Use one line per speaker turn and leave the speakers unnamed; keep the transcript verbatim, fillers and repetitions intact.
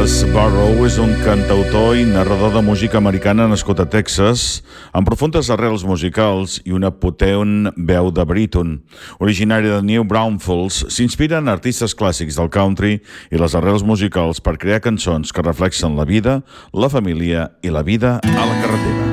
Douglas Barrow és un cantautor i narrador de música americana nascut a Texas, amb profundes arrels musicals i una potent veu de baríton. Originari de New Braunfels, s'inspira en artistes clàssics del country i les arrels musicals per crear cançons que reflexen la vida, la família i la vida a la carretera.